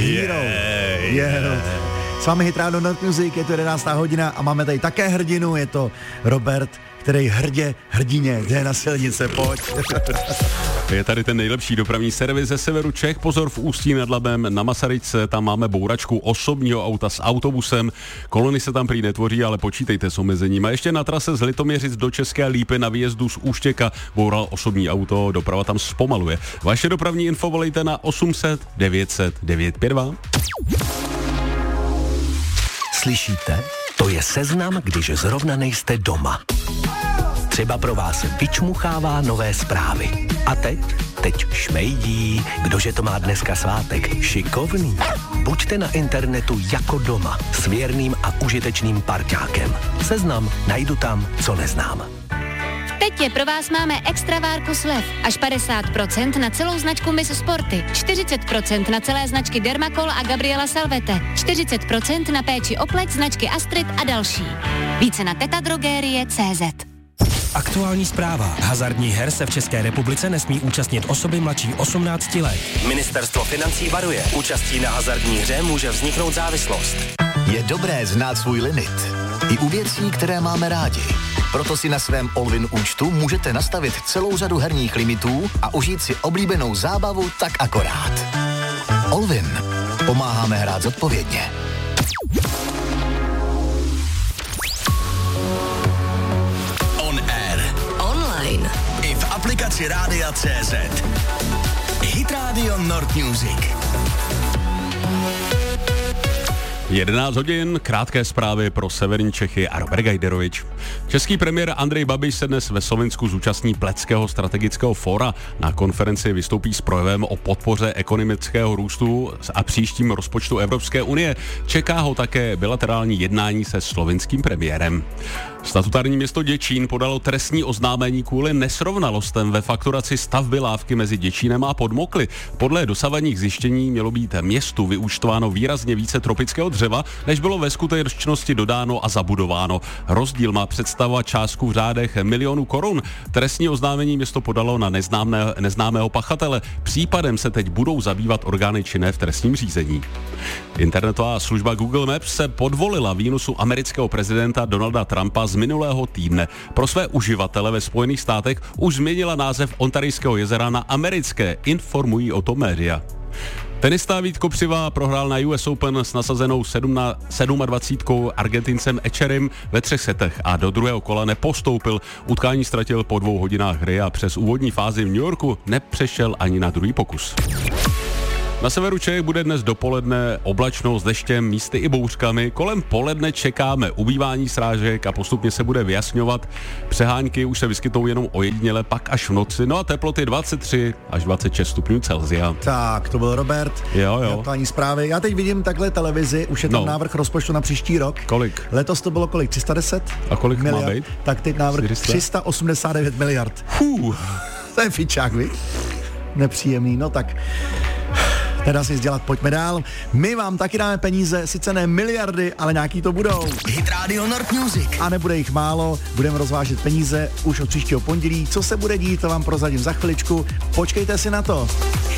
Hero. S vámi Hit Radio Nord Music, je to 11. hodina a máme tady také hrdinu, je to Robert, který hrdině jde na silnice, pojď. Je tady ten nejlepší dopravní servis ze severu Čech. Pozor, v Ústí nad Labem na Masaryčce, tam máme bouračku osobního auta s autobusem. Kolony se tam prý netvoří, ale počítejte s omezením. A ještě na trase z Litoměřic do České Lípy na výjezdu z Úštěka boural osobní auto, doprava tam zpomaluje. Vaše dopravní info volejte na 800 900 952. Slyšíte? To je seznam, když zrovna nejste doma. Třeba pro vás vyčmuchává nové zprávy. A teď šmejdí, kdože to má dneska svátek, šikovný. Buďte na internetu jako doma, s věrným a užitečným parťákem. Seznam najdu tam, co neznám. Teď je pro vás máme extra várku slev. Až 50% na celou značku Miss Sporty, 40% na celé značky Dermacol a Gabriela Salvete, 40% na péči o pleť značky Astrid a další. Více na tetadrogerie.cz. Aktuální zpráva. Hazardních her se v České republice nesmí účastnit osoby mladší 18 let. Ministerstvo financí varuje. Účastí na hazardní hře může vzniknout závislost. Je dobré znát svůj limit. I u věcí, které máme rádi. Proto si na svém Allwyn účtu můžete nastavit celou řadu herních limitů a užít si oblíbenou zábavu tak akorát. Allwyn. Pomáháme hrát zodpovědně. On air. Online. I v aplikaci Rádia.cz. Hit Radio Nord Music. 11 hodin, krátké zprávy pro severní Čechy a Robert Gajderovič. Český premiér Andrej Babiš se dnes ve Slovinsku zúčastní Pletského strategického fóra. Na konferenci vystoupí s projevem o podpoře ekonomického růstu a příštím rozpočtu Evropské unie. Čeká ho také bilaterální jednání se slovinským premiérem. Statutární město Děčín podalo trestní oznámení kvůli nesrovnalostem ve fakturaci stavby lávky mezi Děčínem a Podmokly. Podle dosavadních zjištění mělo být městu vyúčtováno výrazně více tropického dřeva, než bylo ve skutečnosti dodáno a zabudováno. Rozdíl má představovat částku v řádech milionů korun. Trestní oznámení město podalo na neznámého pachatele. Případem se teď budou zabývat orgány činné v trestním řízení. Internetová služba Google Maps se podvolila výnosu amerického prezidenta Donalda Trumpa z minulého týdne. Pro své uživatele ve Spojených státech už změnila název Ontarijského jezera na americké, informují o tom média. Tenista Vít Kopřiva prohrál na US Open s nasazenou 27 Argentincem Echerim ve 3 setech a do druhého kola nepostoupil. Utkání ztratil po 2 hodinách hry a přes úvodní fázi v New Yorku nepřešel ani na druhý pokus. Na severu Čech bude dnes dopoledne oblačno s deštěm, místy i bouřkami. Kolem poledne čekáme ubývání srážek a postupně se bude vyjasňovat. Přehánky už se vyskytnou jenom ojediněle, pak až v noci. No a teploty 23 až 26 stupňů Celsia. Tak, to byl Robert. Jo. Aktuální zprávy. Já teď vidím takhle televizi, už je tam návrh rozpočtu na příští rok. Kolik? Letos to bylo kolik? 310? A kolik miliard? má být? Tak teď návrh 389 miliard. To je fičák, víš? Nepříjemný, no tak... Teda si dělat, pojďme dál. My vám taky dáme peníze, sice ne miliardy, ale nějaký to budou. Hit Radio Nord Music. A nebude jich málo, budeme rozvážet peníze už od příštího pondělí. Co se bude dít, to vám prozradím za chviličku. Počkejte si na to.